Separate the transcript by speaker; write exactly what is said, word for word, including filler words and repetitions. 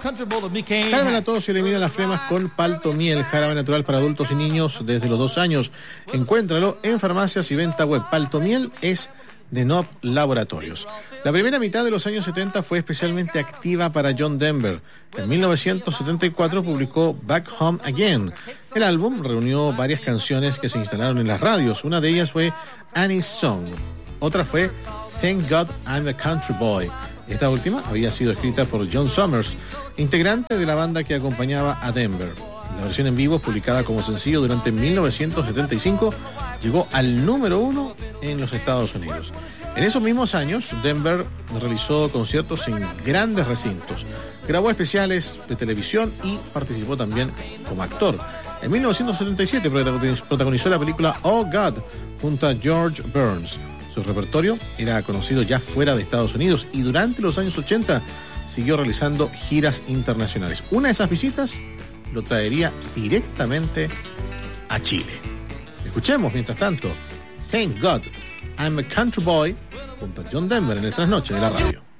Speaker 1: Jarabe a todos se elimina las flemas con Palto Miel, jarabe natural para adultos y niños desde los dos años. Encuéntralo en farmacias y venta web. Palto Miel es de Nob Laboratorios. La primera mitad de los años setenta fue especialmente activa para John Denver. En mil novecientos setenta y cuatro publicó Back Home Again. El álbum reunió varias canciones que se instalaron en las radios. Una de ellas fue Annie's Song. Otra fue Thank God I'm a Country Boy. Esta última había sido escrita por John Summers, integrante de la banda que acompañaba a Denver. La versión en vivo, publicada como sencillo durante mil novecientos setenta y cinco, llegó al número uno en los Estados Unidos. En esos mismos años, Denver realizó conciertos en grandes recintos, grabó especiales de televisión y participó también como actor. En mil novecientos setenta y siete protagonizó la película Oh God junto a George Burns. Su repertorio era conocido ya fuera de Estados Unidos y durante los años ochenta siguió realizando giras internacionales. Una de esas visitas lo traería directamente a Chile. Escuchemos, mientras tanto, Thank God I'm a Country Boy junto a John Denver en el Trasnoche de la radio.